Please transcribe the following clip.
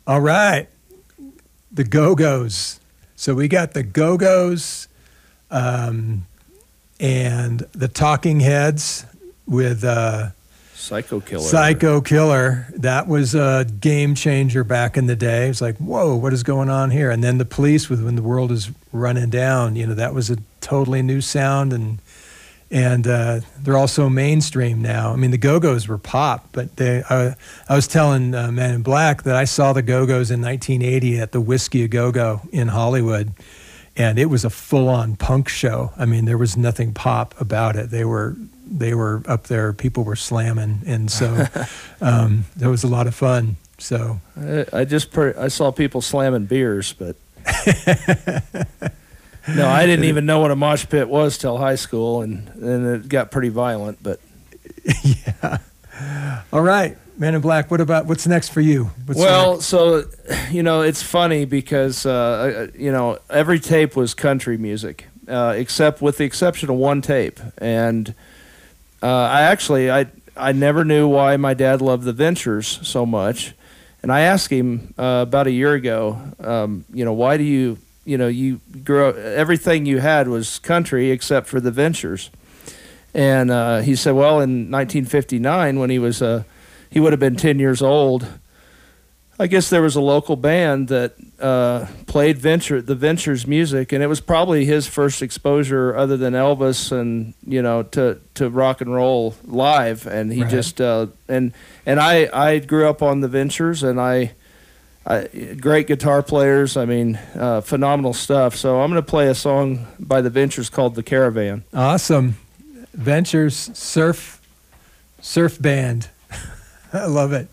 All right. The Go-Go's. So we got the Go-Go's and the Talking Heads with Psycho Killer. Psycho Killer. That was a game changer back in the day. It's like, whoa, what is going on here? And then the Police with When the World is Running Down. That was a totally new sound, and they're also mainstream now. I mean, the Go-Go's were pop, but I was telling Men in Black that I saw the Go-Go's in 1980 at the Whiskey A Go-Go in Hollywood, and it was a full-on punk show. I mean, there was nothing pop about it. They were up there. People were slamming, and so that was a lot of fun. So I saw people slamming beers, but no, I didn't even know what a mosh pit was till high school, and it got pretty violent. But yeah, all right, Man in Black. What's next for you? So it's funny because every tape was country music, except with the exception of one tape, and I never knew why my dad loved the Ventures so much, and I asked him about a year ago, why do you grew up, everything you had was country except for the Ventures, and he said, well, in 1959 when he would have been 10 years old, I guess there was a local band that played the Ventures music, and it was probably his first exposure other than Elvis and to rock and roll live. And he just and I grew up on the Ventures, and I great guitar players. I mean, phenomenal stuff. So I'm going to play a song by the Ventures called "The Caravan." Awesome, Ventures surf band. I love it.